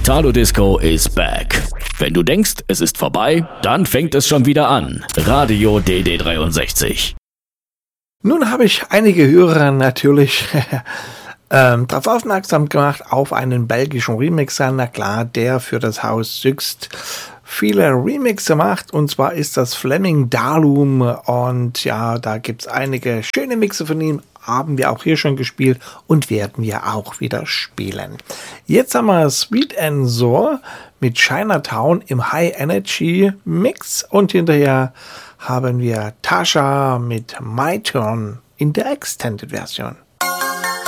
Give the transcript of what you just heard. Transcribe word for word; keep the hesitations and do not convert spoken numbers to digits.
Italo Disco is back. Wenn du denkst, es ist vorbei, dann fängt es schon wieder an. Radio D D dreiundsechzig. Nun habe ich einige Hörer natürlich ähm, darauf aufmerksam gemacht, auf einen belgischen Remixer, na klar, der für das Haus Süxt viele Remixe macht, und zwar ist das Fleming Dalum, und ja, da gibt es einige schöne Mixe von ihm, haben wir auch hier schon gespielt und werden wir auch wieder spielen. Jetzt haben wir Sweet and Sour mit Chinatown im High Energy Mix, und hinterher haben wir Tasha mit My Turn in der Extended Version.